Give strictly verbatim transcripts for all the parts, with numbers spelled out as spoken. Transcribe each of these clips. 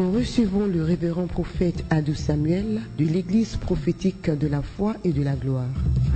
Nous recevons le révérend prophète Adou Samuel de l'Église prophétique de la foi et de la gloire.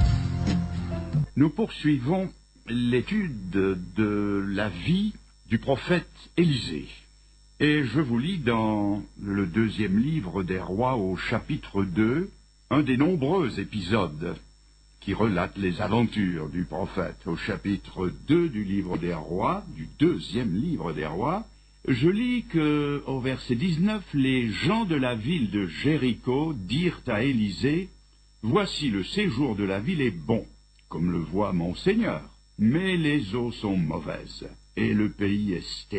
Nous poursuivons l'étude de la vie du prophète Élisée. Et je vous lis dans le deuxième livre des rois au chapitre deux, un des nombreux épisodes qui relatent les aventures du prophète. Au chapitre deux du livre des rois, du deuxième livre des rois, je lis que, au verset dix-neuf, les gens de la ville de Jéricho dirent à Élisée, « Voici le séjour de la ville est bon, comme le voit mon Seigneur, mais les eaux sont mauvaises, et le pays est stérile. »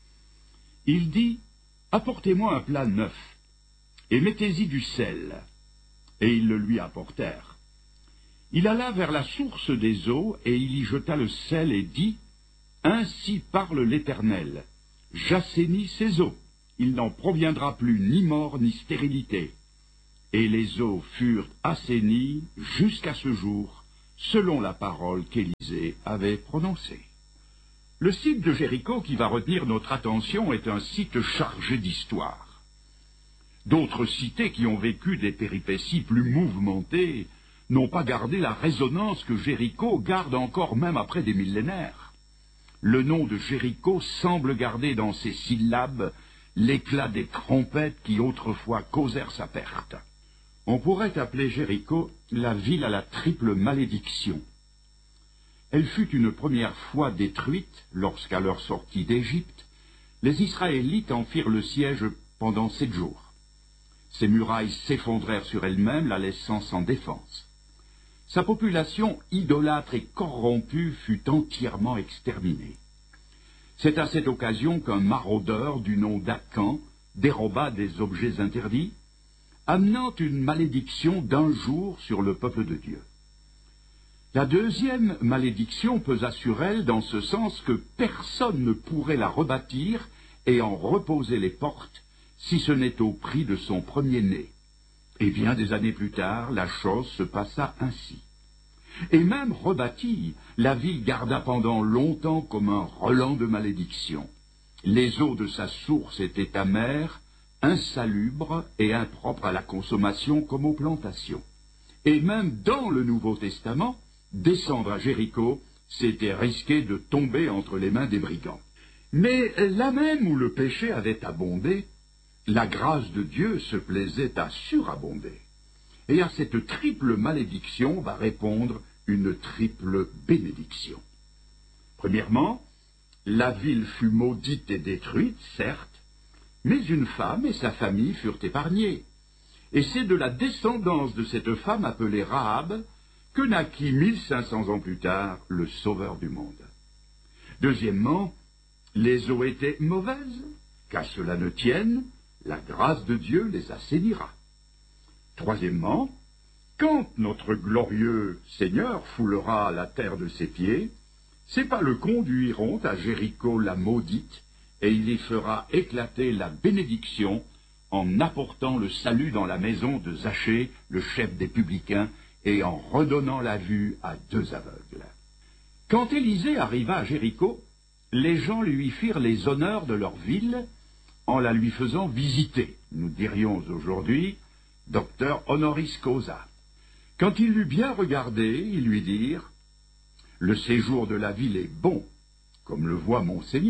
Il dit, « Apportez-moi un plat neuf, et mettez-y du sel. » Et ils le lui apportèrent. Il alla vers la source des eaux, et il y jeta le sel, et dit, « Ainsi parle l'Éternel. J'assainis ces eaux, il n'en proviendra plus ni mort ni stérilité. » Et les eaux furent assainies jusqu'à ce jour, selon la parole qu'Élisée avait prononcée. Le site de Jéricho qui va retenir notre attention est un site chargé d'histoire. D'autres cités qui ont vécu des péripéties plus mouvementées n'ont pas gardé la résonance que Jéricho garde encore même après des millénaires. Le nom de Jéricho semble garder dans ses syllabes l'éclat des trompettes qui autrefois causèrent sa perte. On pourrait appeler Jéricho la ville à la triple malédiction. Elle fut une première fois détruite lorsqu'à leur sortie d'Égypte, les Israélites en firent le siège pendant sept jours. Ses murailles s'effondrèrent sur elles-mêmes, la laissant sans défense. Sa population idolâtre et corrompue fut entièrement exterminée. C'est à cette occasion qu'un maraudeur du nom d'Akan déroba des objets interdits, amenant une malédiction d'un jour sur le peuple de Dieu. La deuxième malédiction pesa sur elle dans ce sens que personne ne pourrait la rebâtir et en reposer les portes si ce n'est au prix de son premier-né. Et bien des années plus tard, la chose se passa ainsi. Et même rebâtie, la ville garda pendant longtemps comme un relent de malédiction. Les eaux de sa source étaient amères, insalubres et impropres à la consommation comme aux plantations. Et même dans le Nouveau Testament, descendre à Jéricho, c'était risquer de tomber entre les mains des brigands. Mais là même où le péché avait abondé, la grâce de Dieu se plaisait à surabonder. Et à cette triple malédiction va répondre une triple bénédiction. Premièrement, la ville fut maudite et détruite, certes, mais une femme et sa famille furent épargnées. Et c'est de la descendance de cette femme appelée Rahab que naquit mille cinq cents ans plus tard le Sauveur du monde. Deuxièmement, les eaux étaient mauvaises, qu'à cela ne tienne, la grâce de Dieu les assainira. Troisièmement, quand notre glorieux Seigneur foulera la terre de ses pieds, ses pas le conduiront à Jéricho la maudite, et il y fera éclater la bénédiction en apportant le salut dans la maison de Zachée, le chef des publicains, et en redonnant la vue à deux aveugles. Quand Élisée arriva à Jéricho, les gens lui firent les honneurs de leur ville en la lui faisant visiter. Nous dirions aujourd'hui, docteur honoris causa. Quand il l'eut bien regardé, ils lui dirent, « Le séjour de la ville est bon, comme le voit mon Seigneur. »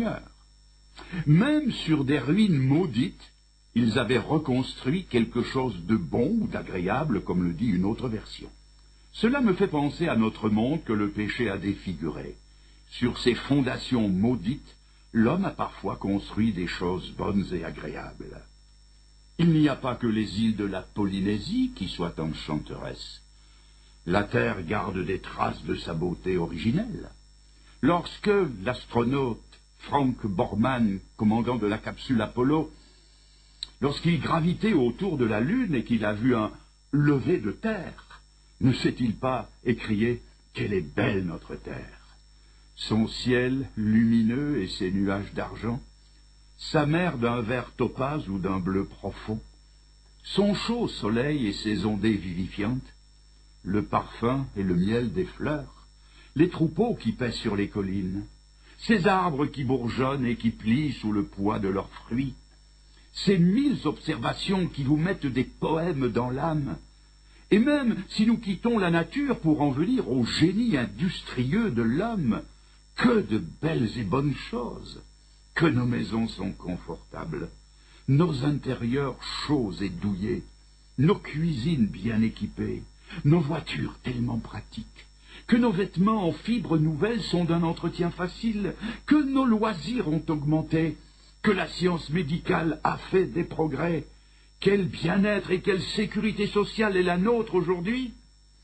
Même sur des ruines maudites, ils avaient reconstruit quelque chose de bon ou d'agréable, comme le dit une autre version. Cela me fait penser à notre monde que le péché a défiguré. Sur ces fondations maudites, l'homme a parfois construit des choses bonnes et agréables. Il n'y a pas que les îles de la Polynésie qui soient enchanteresses. La Terre garde des traces de sa beauté originelle. Lorsque l'astronaute Frank Borman, commandant de la capsule Apollo, lorsqu'il gravitait autour de la Lune et qu'il a vu un lever de terre, ne s'est-il pas écrié « Quelle est belle notre Terre !» Son ciel lumineux et ses nuages d'argent, sa mer d'un vert topaz ou d'un bleu profond, son chaud soleil et ses ondées vivifiantes, le parfum et le miel des fleurs, les troupeaux qui paissent sur les collines, ces arbres qui bourgeonnent et qui plient sous le poids de leurs fruits, ces mille observations qui vous mettent des poèmes dans l'âme. Et même si nous quittons la nature pour en venir au génie industrieux de l'homme, que de belles et bonnes choses, que nos maisons sont confortables, nos intérieurs chauds et douillés, nos cuisines bien équipées, nos voitures tellement pratiques, que nos vêtements en fibres nouvelles sont d'un entretien facile, que nos loisirs ont augmenté, que la science médicale a fait des progrès. Quel bien-être et quelle sécurité sociale est la nôtre aujourd'hui?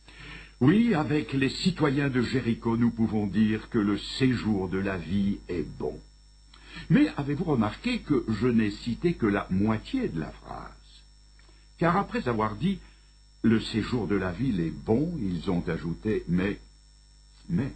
Oui, avec les citoyens de Jéricho, nous pouvons dire que le séjour de la vie est bon. Mais avez-vous remarqué que je n'ai cité que la moitié de la phrase? Car après avoir dit « le séjour de la ville est bon », ils ont ajouté « mais, mais,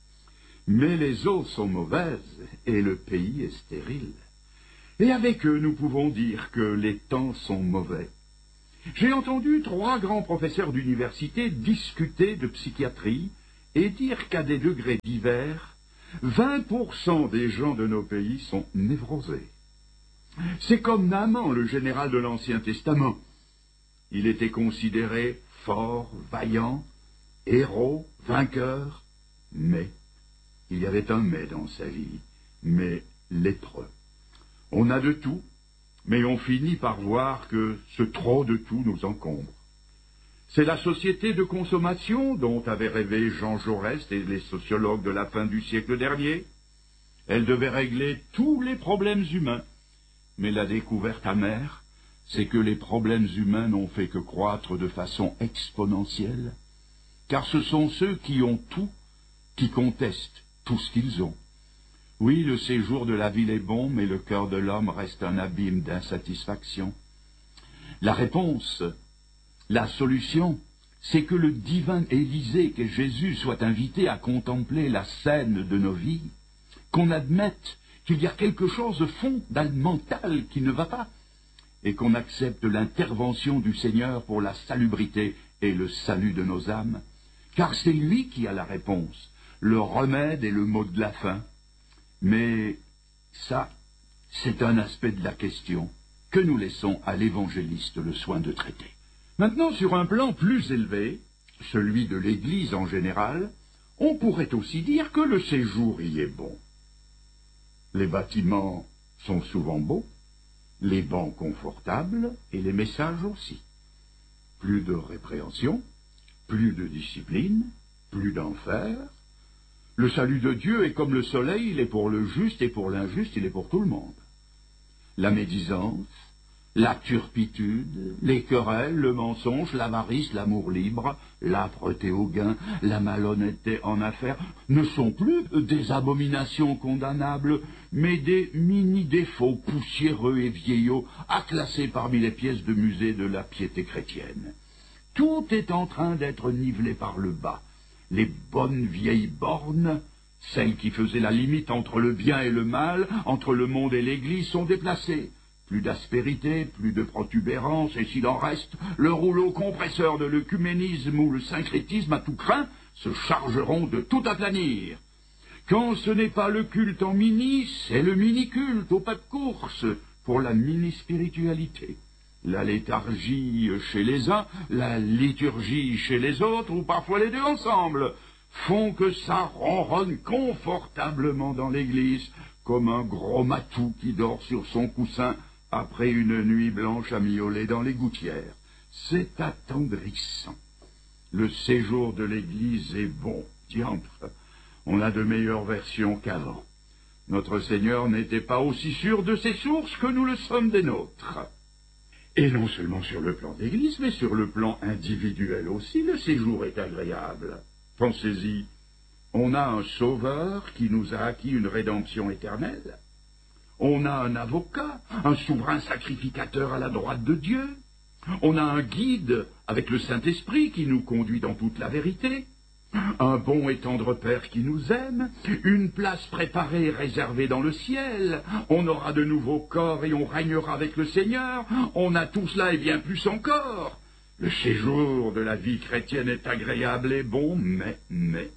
mais les eaux sont mauvaises et le pays est stérile ». Et avec eux, nous pouvons dire que les temps sont mauvais. J'ai entendu trois grands professeurs d'université discuter de psychiatrie et dire qu'à des degrés divers, vingt pour cent des gens de nos pays sont névrosés. C'est comme Naaman, le général de l'Ancien Testament. Il était considéré fort, vaillant, héros, vainqueur, mais il y avait un mais dans sa vie, mais lépreux. On a de tout, mais on finit par voir que ce trop de tout nous encombre. C'est la société de consommation dont avaient rêvé Jean Jaurès et les sociologues de la fin du siècle dernier. Elle devait régler tous les problèmes humains. Mais la découverte amère, c'est que les problèmes humains n'ont fait que croître de façon exponentielle, car ce sont ceux qui ont tout qui contestent tout ce qu'ils ont. Oui, le séjour de la ville est bon, mais le cœur de l'homme reste un abîme d'insatisfaction. La réponse, la solution, c'est que le divin Élysée, qu'est Jésus, soit invité à contempler la scène de nos vies, qu'on admette qu'il y a quelque chose de fondamental qui ne va pas, et qu'on accepte l'intervention du Seigneur pour la salubrité et le salut de nos âmes, car c'est lui qui a la réponse, le remède et le mot de la fin. Mais ça, c'est un aspect de la question que nous laissons à l'évangéliste le soin de traiter. Maintenant, sur un plan plus élevé, celui de l'Église en général, on pourrait aussi dire que le séjour y est bon. Les bâtiments sont souvent beaux, les bancs confortables et les messages aussi. Plus de répréhension, plus de discipline, plus d'enfer. Le salut de Dieu est comme le soleil, il est pour le juste et pour l'injuste, il est pour tout le monde. La médisance, la turpitude, les querelles, le mensonge, l'avarice, l'amour libre, l'âpreté au gain, la malhonnêteté en affaires ne sont plus des abominations condamnables, mais des mini-défauts poussiéreux et vieillots à classer parmi les pièces de musée de la piété chrétienne. Tout est en train d'être nivelé par le bas. Les bonnes vieilles bornes, celles qui faisaient la limite entre le bien et le mal, entre le monde et l'Église, sont déplacées. Plus d'aspérité, plus de protubérance, et s'il en reste, le rouleau compresseur de l'œcuménisme ou le syncrétisme à tout crin se chargeront de tout aplanir. Quand ce n'est pas le culte en mini, c'est le mini-culte au pas de course pour la mini-spiritualité. La léthargie chez les uns, la liturgie chez les autres, ou parfois les deux ensemble, font que ça ronronne confortablement dans l'église, comme un gros matou qui dort sur son coussin après une nuit blanche à miauler dans les gouttières. C'est attendrissant. Le séjour de l'église est bon. Diantre, on a de meilleures versions qu'avant. Notre Seigneur n'était pas aussi sûr de ses sources que nous le sommes des nôtres. Et non seulement sur le plan d'église, mais sur le plan individuel aussi, le séjour est agréable. Pensez-y, on a un sauveur qui nous a acquis une rédemption éternelle. On a un avocat, un souverain sacrificateur à la droite de Dieu. On a un guide avec le Saint-Esprit qui nous conduit dans toute la vérité. Un bon et tendre Père qui nous aime, une place préparée et réservée dans le ciel, on aura de nouveaux corps et on régnera avec le Seigneur, on a tout cela et bien plus encore. Le séjour de la vie chrétienne est agréable et bon, mais, mais,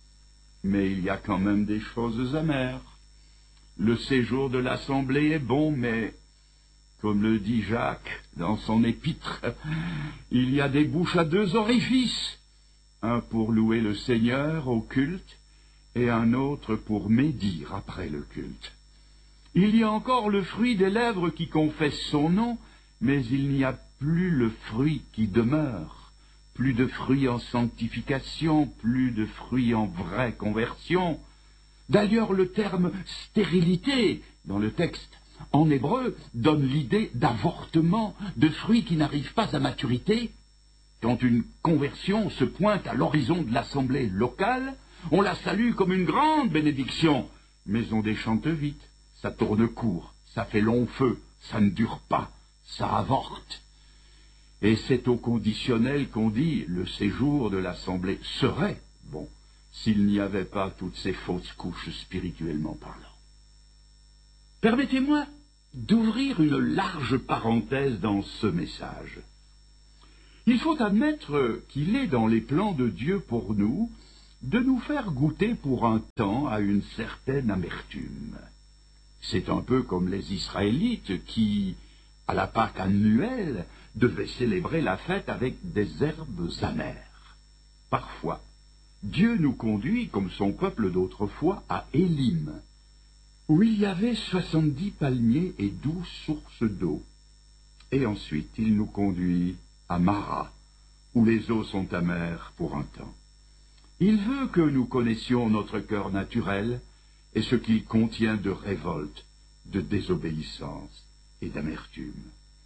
mais il y a quand même des choses amères. Le séjour de l'assemblée est bon, mais Comme le dit Jacques dans son épître, il y a des bouches à deux orifices, un pour louer le Seigneur au culte et un autre pour médire après le culte. Il y a encore le fruit des lèvres qui confesse son nom, mais il n'y a plus le fruit qui demeure, plus de fruits en sanctification, plus de fruits en vraie conversion. D'ailleurs, le terme stérilité dans le texte en hébreu donne l'idée d'avortement, de fruits qui n'arrivent pas à maturité. Quand une conversion se pointe à l'horizon de l'assemblée locale, on la salue comme une grande bénédiction, mais on déchante vite, ça tourne court, ça fait long feu, ça ne dure pas, ça avorte. Et c'est au conditionnel qu'on dit le séjour de l'assemblée serait bon, s'il n'y avait pas toutes ces fausses couches spirituellement parlant. Permettez-moi d'ouvrir une large parenthèse dans ce message. Il faut admettre qu'il est dans les plans de Dieu pour nous de nous faire goûter pour un temps à une certaine amertume. C'est un peu comme les Israélites qui, à la Pâque annuelle, devaient célébrer la fête avec des herbes amères. Parfois, Dieu nous conduit, comme son peuple d'autrefois, à Élim, où il y avait soixante-dix palmiers et douze sources d'eau. Et ensuite, il nous conduit à Mara, où les eaux sont amères pour un temps. Il veut que nous connaissions notre cœur naturel et ce qu'il contient de révolte, de désobéissance et d'amertume.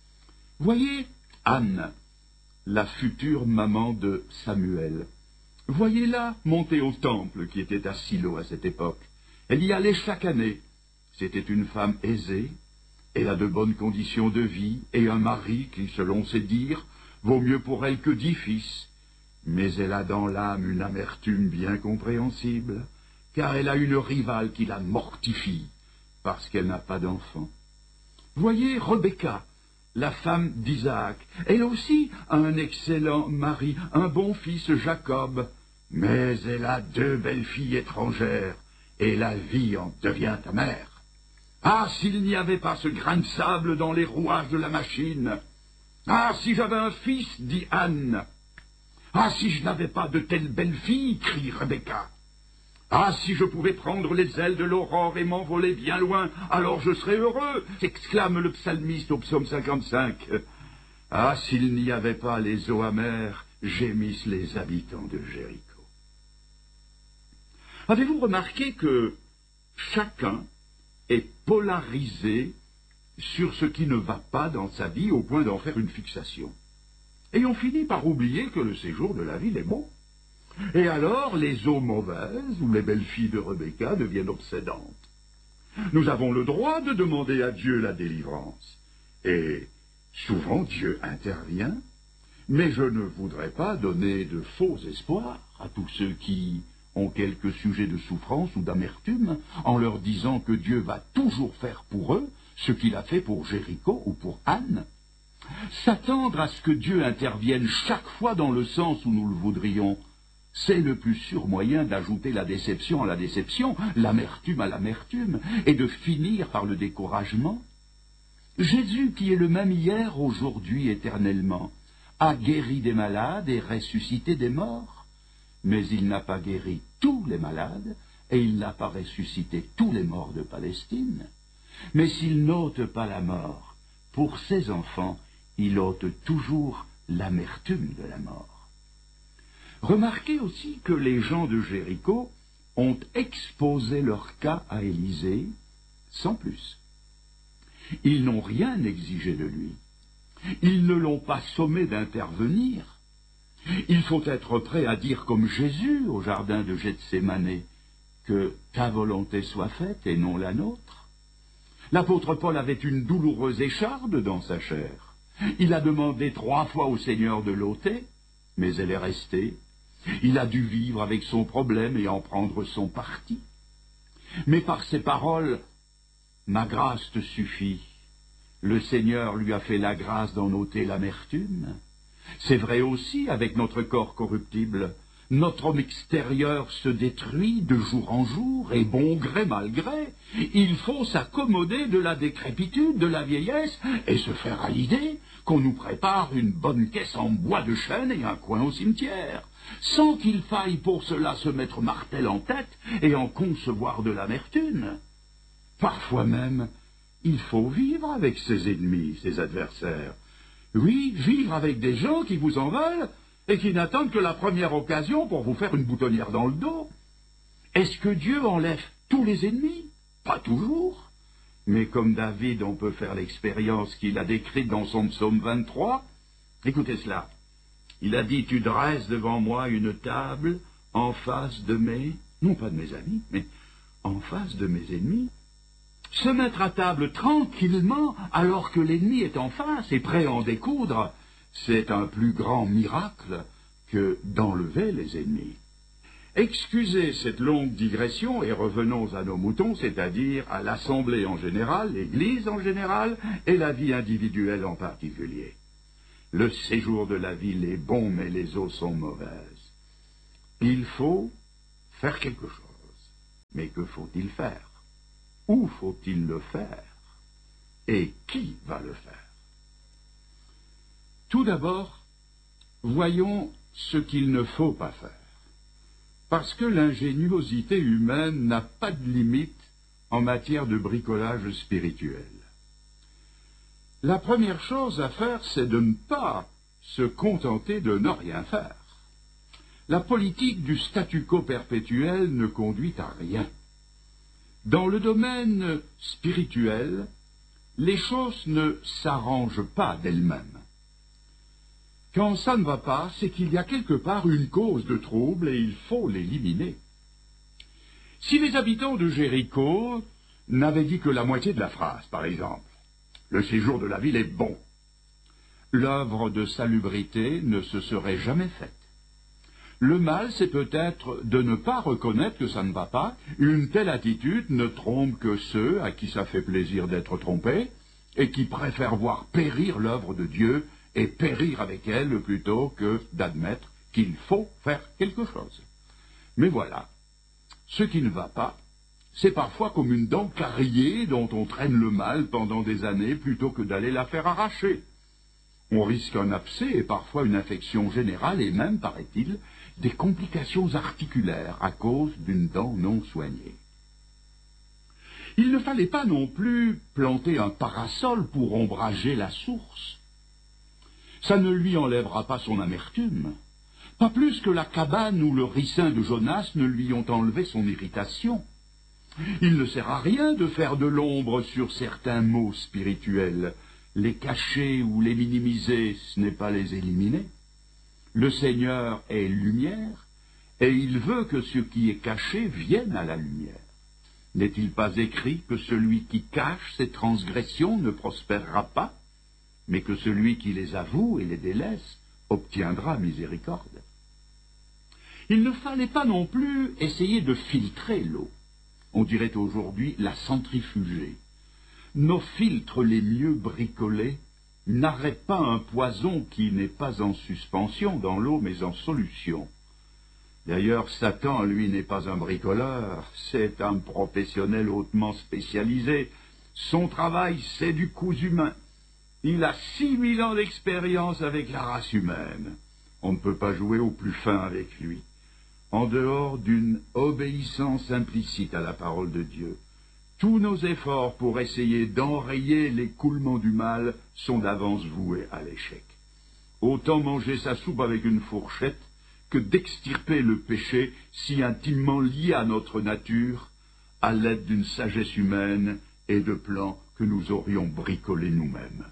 Voyez Anne, la future maman de Samuel. Voyez-la monter au temple qui était à Silo à cette époque. Elle y allait chaque année. C'était une femme aisée, elle a de bonnes conditions de vie et un mari qui, selon ses dires, vaut mieux pour elle que dix fils. Mais elle a dans l'âme une amertume bien compréhensible, car elle a une rivale qui la mortifie, parce qu'elle n'a pas d'enfant. Voyez Rebecca, la femme d'Isaac. Elle aussi a un excellent mari, un bon fils Jacob, mais elle a deux belles filles étrangères, et la vie en devient amère. Ah, s'il n'y avait pas ce grain de sable dans les rouages de la machine! Ah, si j'avais un fils, dit Anne! Ah, si je n'avais pas de telles belles filles, crie Rebecca! Ah, si je pouvais prendre les ailes de l'aurore et m'envoler bien loin, alors je serais heureux, s'exclame le psalmiste au psaume cinquante-cinq. Ah, s'il n'y avait pas les eaux amères, gémissent les habitants de Jéricho. Avez-vous remarqué que chacun est polarisé sur ce qui ne va pas dans sa vie au point d'en faire une fixation? Et on finit par oublier que le séjour de la ville est bon. Et alors, les eaux mauvaises ou les belles filles de Rebecca deviennent obsédantes. Nous avons le droit de demander à Dieu la délivrance. Et souvent, Dieu intervient. Mais je ne voudrais pas donner de faux espoirs à tous ceux qui ont quelques sujets de souffrance ou d'amertume en leur disant que Dieu va toujours faire pour eux ce qu'il a fait pour Jéricho ou pour Anne. S'attendre à ce que Dieu intervienne chaque fois dans le sens où nous le voudrions, c'est le plus sûr moyen d'ajouter la déception à la déception, l'amertume à l'amertume, et de finir par le découragement. Jésus, qui est le même hier, aujourd'hui, éternellement, a guéri des malades et ressuscité des morts, mais il n'a pas guéri tous les malades, et il n'a pas ressuscité tous les morts de Palestine. Mais s'il n'ôte pas la mort, pour ses enfants, il ôte toujours l'amertume de la mort. Remarquez aussi que les gens de Jéricho ont exposé leur cas à Élisée sans plus. Ils n'ont rien exigé de lui. Ils ne l'ont pas sommé d'intervenir. Il faut être prêt à dire comme Jésus au jardin de Gethsémanée, que ta volonté soit faite et non la nôtre. L'apôtre Paul avait une douloureuse écharde dans sa chair. Il a demandé trois fois au Seigneur de l'ôter, mais elle est restée. Il a dû vivre avec son problème et en prendre son parti. Mais par ses paroles, ma grâce te suffit. Le Seigneur lui a fait la grâce d'en ôter l'amertume. C'est vrai aussi avec notre corps corruptible. Notre homme extérieur se détruit de jour en jour, et bon gré mal gré. Il faut s'accommoder de la décrépitude, de la vieillesse, et se faire à l'idée qu'on nous prépare une bonne caisse en bois de chêne et un coin au cimetière, sans qu'il faille pour cela se mettre martel en tête et en concevoir de l'amertume. Parfois même, il faut vivre avec ses ennemis, ses adversaires. Oui, vivre avec des gens qui vous en veulent, et qui n'attendent que la première occasion pour vous faire une boutonnière dans le dos. Est-ce que Dieu enlève tous les ennemis? Pas toujours. Mais comme David, on peut faire l'expérience qu'il a décrite dans son psaume vingt-trois. Écoutez cela. Il a dit, tu dresses devant moi une table en face de mes, non pas de mes amis, mais en face de mes ennemis. Se mettre à table tranquillement alors que l'ennemi est en face et prêt à en découdre, c'est un plus grand miracle que d'enlever les ennemis. Excusez cette longue digression et revenons à nos moutons, c'est-à-dire à l'Assemblée en général, l'Église en général et la vie individuelle en particulier. Le séjour de la ville est bon, mais les eaux sont mauvaises. Il faut faire quelque chose. Mais que faut-il faire? Où faut-il le faire? Et qui va le faire? Tout d'abord, voyons ce qu'il ne faut pas faire. Parce que l'ingéniosité humaine n'a pas de limite en matière de bricolage spirituel. La première chose à faire, c'est de ne pas se contenter de ne rien faire. La politique du statu quo perpétuel ne conduit à rien. Dans le domaine spirituel, les choses ne s'arrangent pas d'elles-mêmes. Quand ça ne va pas, c'est qu'il y a quelque part une cause de trouble et il faut l'éliminer. Si les habitants de Jéricho n'avaient dit que la moitié de la phrase, par exemple, le séjour de la ville est bon, l'œuvre de salubrité ne se serait jamais faite. Le mal, c'est peut-être de ne pas reconnaître que ça ne va pas. Une telle attitude ne trompe que ceux à qui ça fait plaisir d'être trompés et qui préfèrent voir périr l'œuvre de Dieu et périr avec elle plutôt que d'admettre qu'il faut faire quelque chose. Mais voilà, ce qui ne va pas, c'est parfois comme une dent carriée dont on traîne le mal pendant des années plutôt que d'aller la faire arracher. On risque un abcès et parfois une infection générale et même, paraît-il, des complications articulaires à cause d'une dent non soignée. Il ne fallait pas non plus planter un parasol pour ombrager la source. Ça ne lui enlèvera pas son amertume, pas plus que la cabane ou le ricin de Jonas ne lui ont enlevé son irritation. Il ne sert à rien de faire de l'ombre sur certains maux spirituels. Les cacher ou les minimiser, ce n'est pas les éliminer. Le Seigneur est lumière, et il veut que ce qui est caché vienne à la lumière. N'est-il pas écrit que celui qui cache ses transgressions ne prospérera pas, mais que celui qui les avoue et les délaisse obtiendra miséricorde? Il ne fallait pas non plus essayer de filtrer l'eau. On dirait aujourd'hui la centrifuger. Nos filtres les mieux bricolés n'arrêtent pas un poison qui n'est pas en suspension dans l'eau, mais en solution. D'ailleurs, Satan, lui, n'est pas un bricoleur, c'est un professionnel hautement spécialisé. Son travail, c'est du cousu humain. Il a six mille ans d'expérience avec la race humaine. On ne peut pas jouer au plus fin avec lui. En dehors d'une obéissance implicite à la parole de Dieu, tous nos efforts pour essayer d'enrayer l'écoulement du mal sont d'avance voués à l'échec. Autant manger sa soupe avec une fourchette que d'extirper le péché si intimement lié à notre nature, à l'aide d'une sagesse humaine et de plans que nous aurions bricolés nous-mêmes.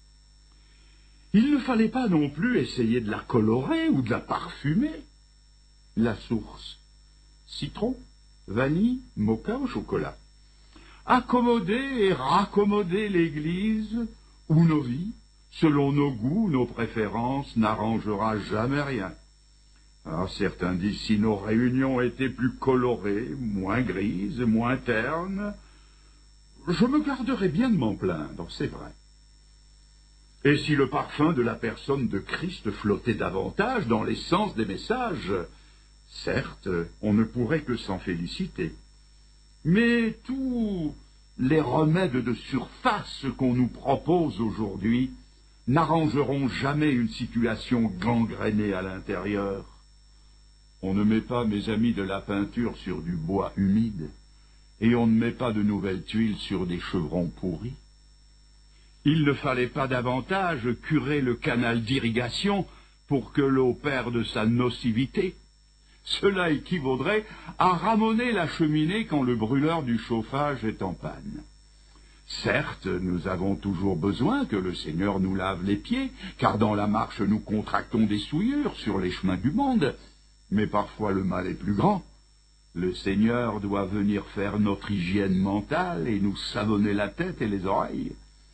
Il ne fallait pas non plus essayer de la colorer ou de la parfumer. La source, citron, vanille, mocha au chocolat. Accommoder et raccommoder l'Église ou nos vies, selon nos goûts, nos préférences, n'arrangera jamais rien. Alors certains disent, si nos réunions étaient plus colorées, moins grises, moins ternes, je me garderais bien de m'en plaindre, c'est vrai. Et si le parfum de la personne de Christ flottait davantage dans l'essence des messages, Certes, on ne pourrait que s'en féliciter. Mais tous les remèdes de surface qu'on nous propose aujourd'hui n'arrangeront jamais une situation gangrénée à l'intérieur. On ne met pas, mes amis, de la peinture sur du bois humide, et on ne met pas de nouvelles tuiles sur des chevrons pourris. Il ne fallait pas davantage curer le canal d'irrigation pour que l'eau perde sa nocivité. Cela équivaudrait à ramener la cheminée quand le brûleur du chauffage est en panne. Certes, nous avons toujours besoin que le Seigneur nous lave les pieds, car dans la marche nous contractons des souillures sur les chemins du monde, mais parfois le mal est plus grand. Le Seigneur doit venir faire notre hygiène mentale et nous savonner la tête et les oreilles.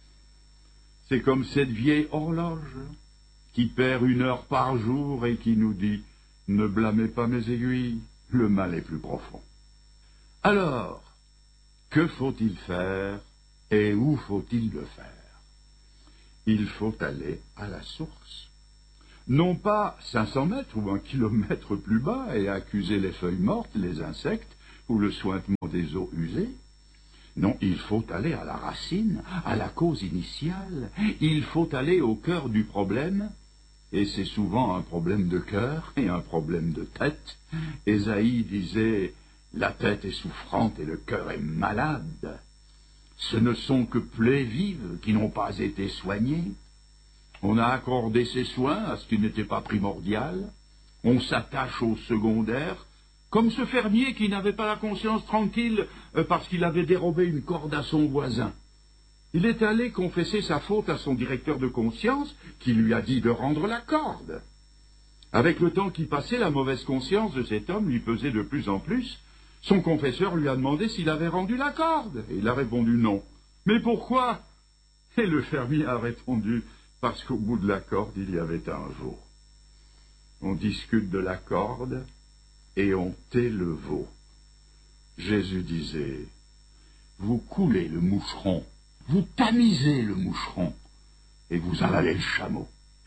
C'est comme cette vieille horloge qui perd une heure par jour et qui nous dit « Ne blâmez pas mes aiguilles, le mal est plus profond. » Alors, que faut-il faire et où faut-il le faire? Il faut aller à la source. Non pas cinq cents mètres ou un kilomètre plus bas et accuser les feuilles mortes, les insectes ou le sointement des eaux usées. Non, il faut aller à la racine, à la cause initiale. Il faut aller au cœur du problème, et c'est souvent un problème de cœur et un problème de tête. Ésaïe disait « La tête est souffrante et le cœur est malade. Ce ne sont que plaies vives qui n'ont pas été soignées. On a accordé ses soins à ce qui n'était pas primordial. On s'attache au secondaire, comme ce fermier qui n'avait pas la conscience tranquille parce qu'il avait dérobé une corde à son voisin. Il est allé confesser sa faute à son directeur de conscience, qui lui a dit de rendre la corde. Avec le temps qui passait, la mauvaise conscience de cet homme lui pesait de plus en plus. Son confesseur lui a demandé s'il avait rendu la corde, et il a répondu non. Mais pourquoi? Et le fermier a répondu, parce qu'au bout de la corde, il y avait un veau. On discute de la corde, et on tait le veau. Jésus disait, vous coulez le moucheron, vous tamisez le moucheron, et vous avalez le chameau.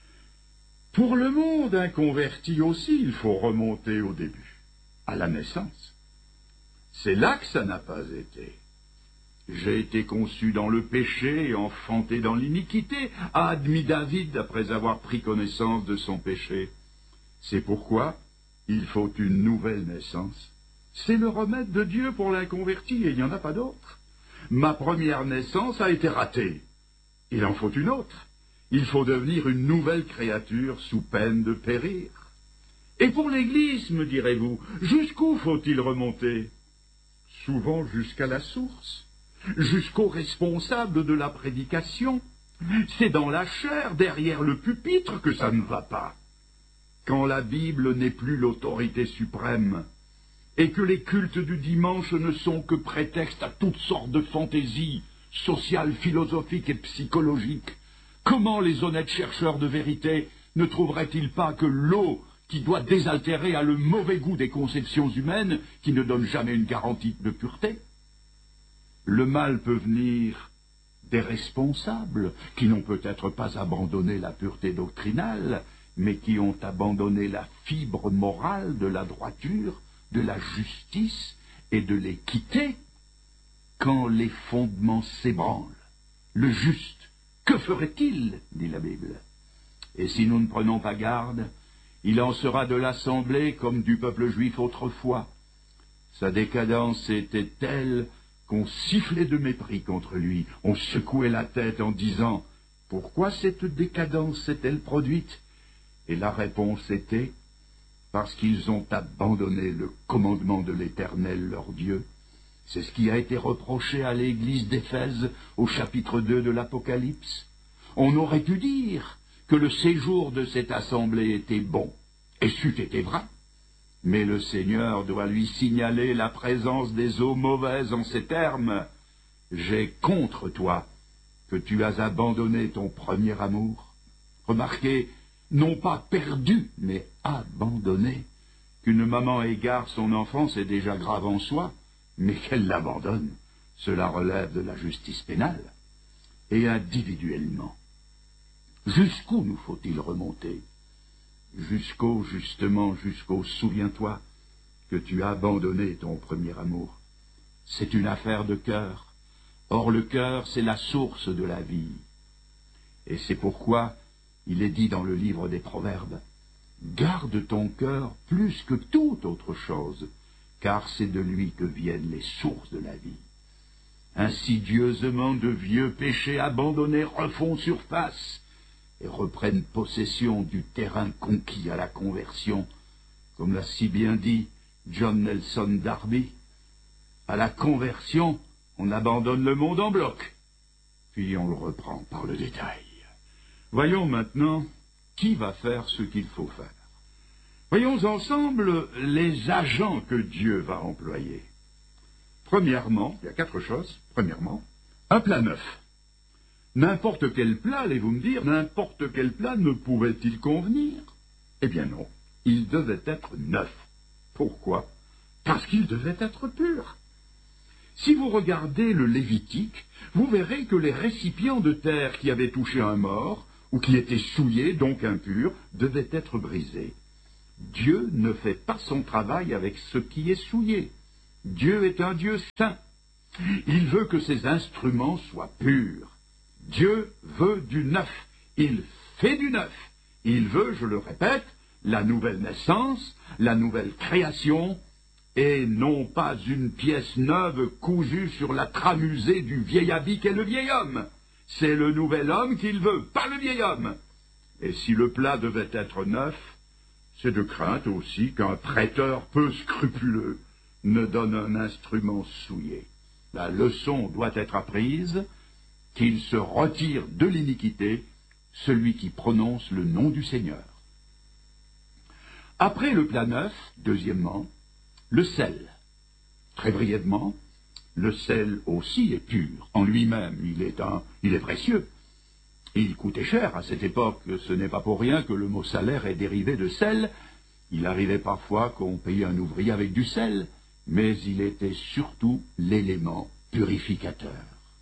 Pour le monde inconverti aussi, il faut remonter au début, à la naissance. C'est là que ça n'a pas été. J'ai été conçu dans le péché et enfanté dans l'iniquité, a admis David après avoir pris connaissance de son péché. C'est pourquoi il faut une nouvelle naissance. C'est le remède de Dieu pour l'inconverti et il n'y en a pas d'autre. Ma première naissance a été ratée. Il en faut une autre. Il faut devenir une nouvelle créature sous peine de périr. Et pour l'Église, me direz-vous, jusqu'où faut-il remonter? Souvent jusqu'à la source, jusqu'au responsable de la prédication. C'est dans la chair, derrière le pupitre, que ça ne va pas. Quand la Bible n'est plus l'autorité suprême, et que les cultes du dimanche ne sont que prétexte à toutes sortes de fantaisies sociales, philosophiques et psychologiques, comment les honnêtes chercheurs de vérité ne trouveraient-ils pas que l'eau qui doit désaltérer a le mauvais goût des conceptions humaines qui ne donnent jamais une garantie de pureté? Le mal peut venir des responsables qui n'ont peut-être pas abandonné la pureté doctrinale, mais qui ont abandonné la fibre morale de la droiture, de la justice et de l'équité. Quand les fondements s'ébranlent, le juste, que ferait-il, dit la Bible? Et si nous ne prenons pas garde, il en sera de l'assemblée comme du peuple juif autrefois. Sa décadence était telle qu'on sifflait de mépris contre lui, on secouait la tête en disant « Pourquoi cette décadence s'est-elle produite ?» Et la réponse était « Parce qu'ils ont abandonné le commandement de l'Éternel leur Dieu. » C'est ce qui a été reproché à l'église d'Éphèse au chapitre deux de l'Apocalypse. On aurait pu dire que le séjour de cette assemblée était bon, et c'eût été vrai. Mais le Seigneur doit lui signaler la présence des eaux mauvaises en ces termes. « J'ai contre toi que tu as abandonné ton premier amour. » Remarquez, non pas perdu, mais abandonné. Qu'une maman égare son enfant, c'est déjà grave en soi, mais qu'elle l'abandonne, cela relève de la justice pénale. Et individuellement, jusqu'où nous faut-il remonter? Jusqu'au, justement, jusqu'au, souviens-toi, que tu as abandonné ton premier amour. C'est une affaire de cœur. Or le cœur, c'est la source de la vie. Et c'est pourquoi il est dit dans le livre des Proverbes, « Garde ton cœur plus que toute autre chose, car c'est de lui que viennent les sources de la vie. » Insidieusement, de vieux péchés abandonnés refont surface et reprennent possession du terrain conquis à la conversion. Comme l'a si bien dit John Nelson Darby, à la conversion, on abandonne le monde en bloc, puis on le reprend par le détail. Voyons maintenant qui va faire ce qu'il faut faire. Voyons ensemble les agents que Dieu va employer. Premièrement, il y a quatre choses. Premièrement, un plat neuf. N'importe quel plat, allez-vous me dire, n'importe quel plat ne pouvait-il convenir? Eh bien non, il devait être neuf. Pourquoi? Parce qu'il devait être pur. Si vous regardez le Lévitique, vous verrez que les récipients de terre qui avaient touché un mort, ou qui étaient souillés, donc impurs, devaient être brisés. Dieu ne fait pas son travail avec ce qui est souillé. Dieu est un Dieu saint. Il veut que ses instruments soient purs. Dieu veut du neuf. Il fait du neuf. Il veut, je le répète, la nouvelle naissance, la nouvelle création, et non pas une pièce neuve cousue sur la tramusée du vieil habit qu'est le vieil homme. C'est le nouvel homme qu'il veut, pas le vieil homme. Et si le plat devait être neuf, c'est de crainte aussi qu'un prêteur peu scrupuleux ne donne un instrument souillé. La leçon doit être apprise, qu'il se retire de l'iniquité celui qui prononce le nom du Seigneur. Après le plat neuf, deuxièmement, le sel. Très brièvement, le sel aussi est pur. En lui-même, il est un, il est précieux. Il coûtait cher à cette époque. Ce n'est pas pour rien que le mot salaire est dérivé de sel. Il arrivait parfois qu'on payait un ouvrier avec du sel, mais il était surtout l'élément purificateur.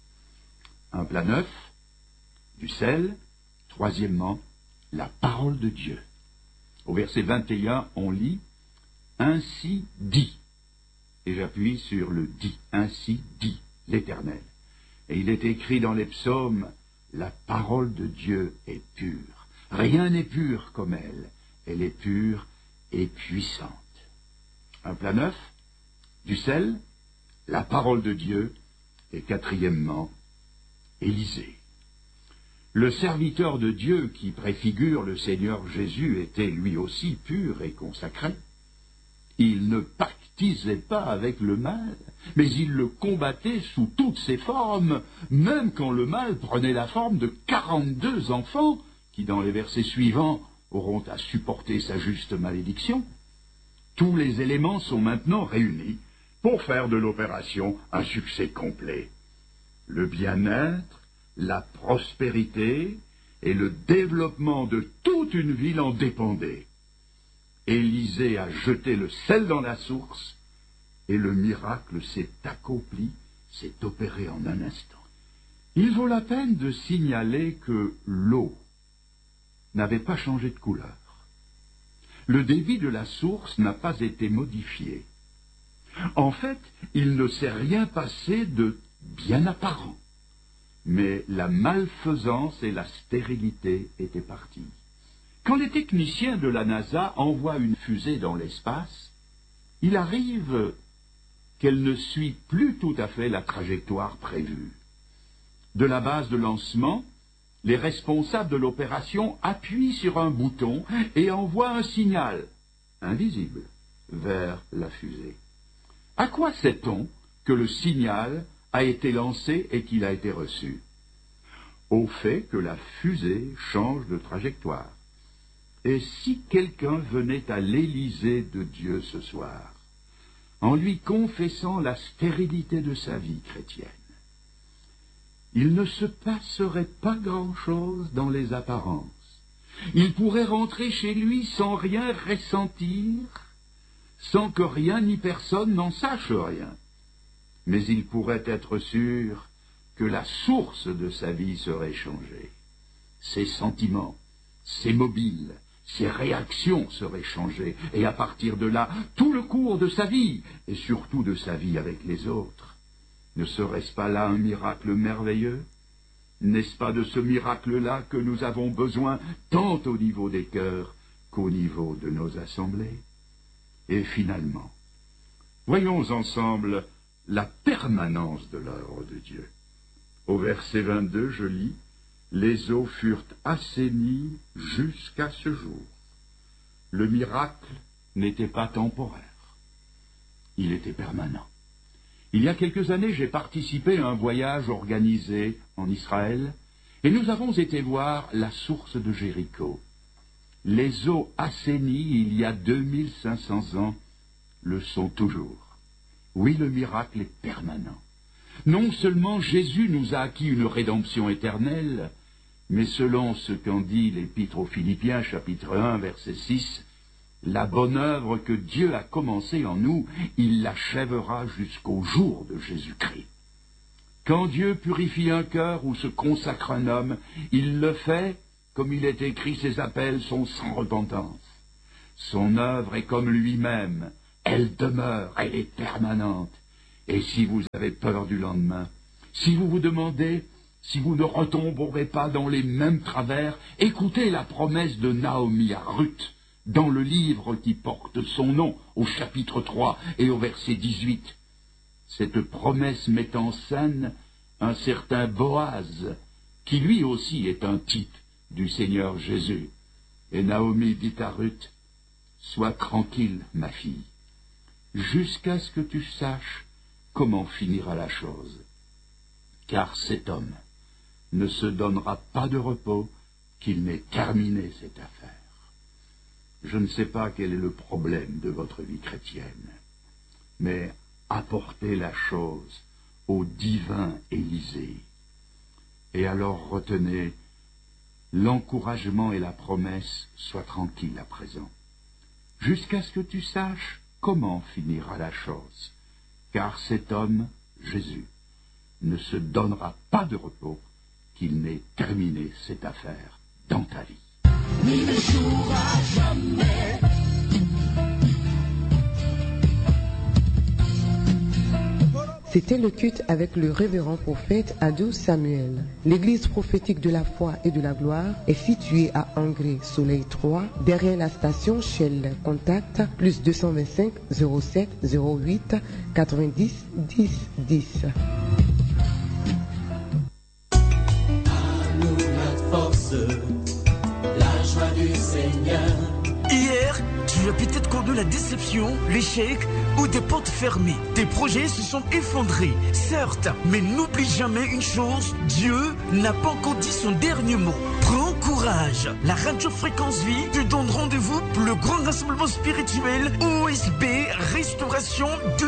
Un plat neuf, du sel. Troisièmement, la parole de Dieu. Au verset vingt et un, on lit « Ainsi dit ». Et j'appuie sur le « dit ». « Ainsi dit l'Éternel ». Et il est écrit dans les psaumes « La parole de Dieu est pure. Rien n'est pur comme elle. Elle est pure et puissante. » Un plat neuf, du sel, la parole de Dieu, et quatrièmement, Élisée. Le serviteur de Dieu qui préfigure le Seigneur Jésus était lui aussi pur et consacré. Il ne pactisait pas avec le mal, mais il le combattait sous toutes ses formes, même quand le mal prenait la forme de quarante-deux enfants, qui dans les versets suivants auront à supporter sa juste malédiction. Tous les éléments sont maintenant réunis pour faire de l'opération un succès complet. Le bien-être, la prospérité et le développement de toute une ville en dépendaient. Élisée a jeté le sel dans la source, et le miracle s'est accompli, s'est opéré en un instant. Il vaut la peine de signaler que l'eau n'avait pas changé de couleur. Le débit de la source n'a pas été modifié. En fait, il ne s'est rien passé de bien apparent, mais la malfaisance et la stérilité étaient parties. Quand les techniciens de la NASA envoient une fusée dans l'espace, il arrive qu'elle ne suit plus tout à fait la trajectoire prévue. De la base de lancement, les responsables de l'opération appuient sur un bouton et envoient un signal, invisible, vers la fusée. À quoi sait-on que le signal a été lancé et qu'il a été reçu? Au fait que la fusée change de trajectoire. Et si quelqu'un venait à l'Élysée de Dieu ce soir, en lui confessant la stérilité de sa vie chrétienne, il ne se passerait pas grand-chose dans les apparences. Il pourrait rentrer chez lui sans rien ressentir, sans que rien ni personne n'en sache rien. Mais il pourrait être sûr que la source de sa vie serait changée. Ses sentiments, ses mobiles, ses réactions seraient changées, et à partir de là, tout le cours de sa vie, et surtout de sa vie avec les autres. Ne serait-ce pas là un miracle merveilleux? N'est-ce pas de ce miracle-là que nous avons besoin, tant au niveau des cœurs qu'au niveau de nos assemblées? Et finalement, voyons ensemble la permanence de l'œuvre de Dieu. Au verset vingt-deux, je lis, « Les eaux furent assainies jusqu'à ce jour. » Le miracle n'était pas temporaire, il était permanent. Il y a quelques années, j'ai participé à un voyage organisé en Israël, et nous avons été voir la source de Jéricho. Les eaux assainies il y a deux mille cinq cents ans le sont toujours. Oui, le miracle est permanent. Non seulement Jésus nous a acquis une rédemption éternelle, mais selon ce qu'en dit l'Épître aux Philippiens, chapitre un, verset six, la bonne œuvre que Dieu a commencée en nous, il l'achèvera jusqu'au jour de Jésus-Christ. Quand Dieu purifie un cœur ou se consacre un homme, il le fait, comme il est écrit, ses appels sont sans repentance. Son œuvre est comme lui-même, elle demeure, elle est permanente. Et si vous avez peur du lendemain, si vous vous demandez si vous ne retomberez pas dans les mêmes travers, écoutez la promesse de Naomi à Ruth, dans le livre qui porte son nom, au chapitre trois et au verset dix-huit. Cette promesse met en scène un certain Boaz, qui lui aussi est un type du Seigneur Jésus. Et Naomi dit à Ruth, « Sois tranquille, ma fille, jusqu'à ce que tu saches comment finira la chose. Car cet homme ne se donnera pas de repos qu'il n'ait terminé cette affaire. » Je ne sais pas quel est le problème de votre vie chrétienne, mais apportez la chose au divin Élisée. Et alors retenez l'encouragement et la promesse, sois tranquille à présent, jusqu'à ce que tu saches comment finira la chose. Car cet homme, Jésus, ne se donnera pas de repos qu'il n'ait terminé cette affaire dans ta vie. Il ne jouera jamais. C'était le culte avec le révérend prophète Adou Samuel. L'église prophétique de la foi et de la gloire est située à Angré, Soleil trois, derrière la station Shell. Contact plus deux cent vingt-cinq zéro sept zéro huit quatre-vingt-dix dix dix. À nous la force, la joie du Seigneur. Hier, tu as peut-être connu la déception, l'échec ou des portes fermées. Tes projets se sont effondrés, certes, mais n'oublie jamais une chose, Dieu n'a pas encore dit son dernier mot. Prends courage. La radio Fréquence Vie te donne rendez-vous pour le grand rassemblement spirituel O S B Restauration de